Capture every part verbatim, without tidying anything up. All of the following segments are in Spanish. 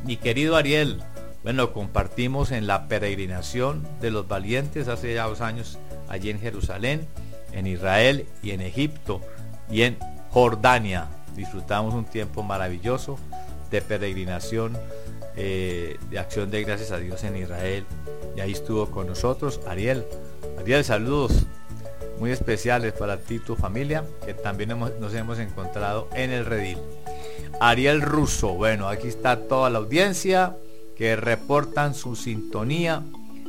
Mi querido Ariel, bueno, compartimos en la peregrinación de los valientes hace ya dos años allí en Jerusalén, en Israel y en Egipto y en Jordania. Disfrutamos un tiempo maravilloso de peregrinación, eh, de acción de gracias a Dios en Israel, y ahí estuvo con nosotros Ariel. Ariel, saludos muy especiales para ti y tu familia, que también hemos, nos hemos encontrado en el redil. Ariel Russo, bueno, aquí está toda la audiencia que reportan su sintonía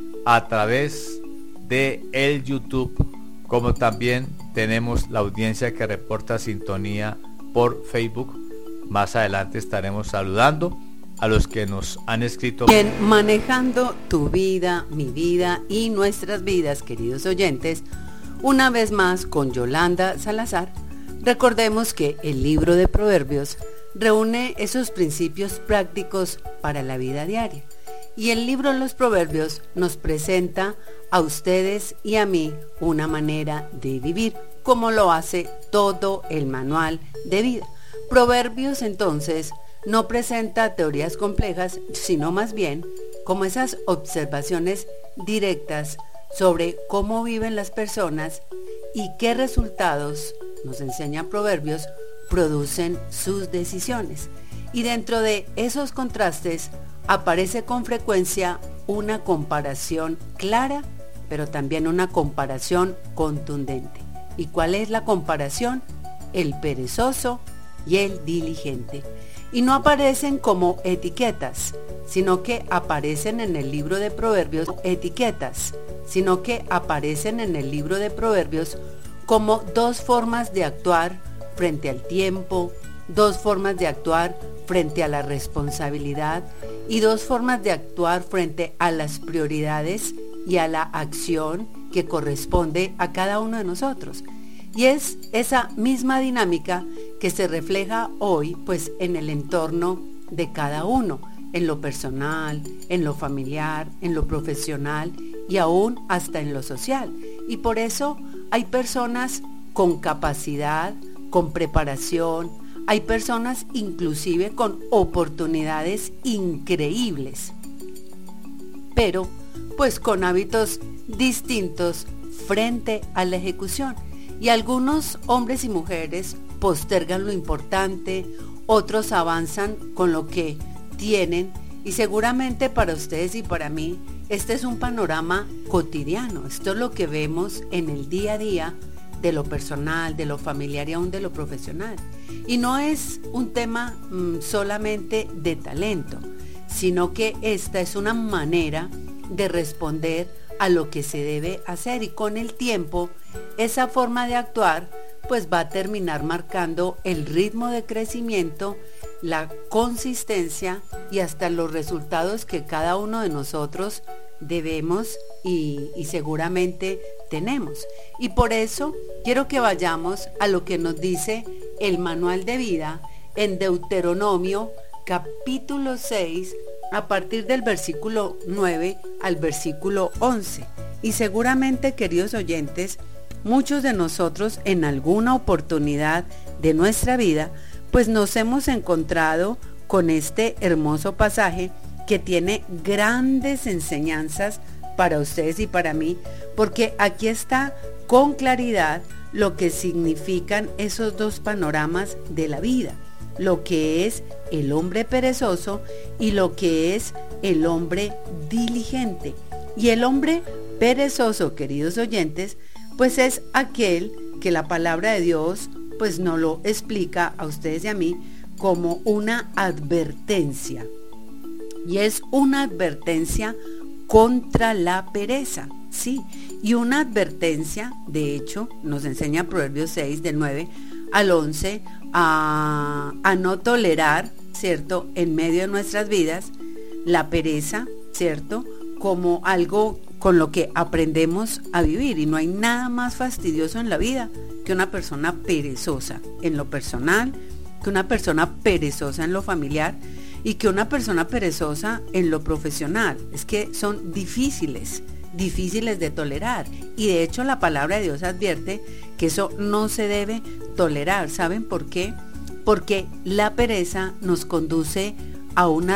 a través de el YouTube, como también tenemos la audiencia que reporta sintonía por Facebook. Más adelante estaremos saludando a los que nos han escrito. Bien, manejando tu vida, mi vida y nuestras vidas, queridos oyentes, una vez más con Yolanda Salazar. Recordemos que el libro de Proverbios reúne esos principios prácticos para la vida diaria, y el libro de los Proverbios nos presenta a ustedes y a mí una manera de vivir, como lo hace todo el manual de vida. Proverbios entonces no presenta teorías complejas, sino más bien como esas observaciones directas sobre cómo viven las personas y qué resultados, nos enseña Proverbios, producen sus decisiones. Y dentro de esos contrastes aparece con frecuencia una comparación clara, pero también una comparación contundente. ¿Y cuál es la comparación? El perezoso y el diligente. Y no aparecen como etiquetas, sino que aparecen en el libro de Proverbios etiquetas, sino que aparecen en el libro de Proverbios como dos formas de actuar frente al tiempo, dos formas de actuar frente a la responsabilidad y dos formas de actuar frente a las prioridades y a la acción que corresponde a cada uno de nosotros. Y es esa misma dinámica que se refleja hoy pues en el entorno de cada uno, en lo personal, en lo familiar, en lo profesional y aún hasta en lo social. Y por eso hay personas con capacidad, con preparación, hay personas inclusive con oportunidades increíbles, pero pues con hábitos distintos frente a la ejecución. Y algunos hombres y mujeres postergan lo importante, otros avanzan con lo que tienen, y seguramente para ustedes y para mí este es un panorama cotidiano. Esto es lo que vemos en el día a día, de lo personal, de lo familiar y aún de lo profesional. Y no es un tema mmm, solamente de talento, sino que esta es una manera de responder a lo que se debe hacer, y con el tiempo esa forma de actuar pues va a terminar marcando el ritmo de crecimiento, la consistencia y hasta los resultados que cada uno de nosotros debemos y, y seguramente tenemos. Y por eso quiero que vayamos a lo que nos dice el manual de vida en Deuteronomio capítulo seis, a partir del versículo nueve al versículo once. Y seguramente, queridos oyentes, muchos de nosotros en alguna oportunidad de nuestra vida pues nos hemos encontrado con este hermoso pasaje que tiene grandes enseñanzas para ustedes y para mí, porque aquí está con claridad lo que significan esos dos panoramas de la vida, lo que es el hombre perezoso y lo que es el hombre diligente. Y el hombre perezoso, queridos oyentes, pues es aquel que la palabra de Dios pues nos lo explica a ustedes y a mí como una advertencia. Y es una advertencia contra la pereza, sí, y una advertencia, de hecho, nos enseña Proverbios seis, del nueve al once, a, a no tolerar, ¿cierto?, en medio de nuestras vidas, la pereza, ¿cierto?, como algo con lo que aprendemos a vivir. Y no hay nada más fastidioso en la vida que una persona perezosa en lo personal, que una persona perezosa en lo familiar y que una persona perezosa en lo profesional. Es que son difíciles, difíciles de tolerar. Y de hecho la palabra de Dios advierte que eso no se debe tolerar. ¿Saben por qué? Porque la pereza nos conduce a una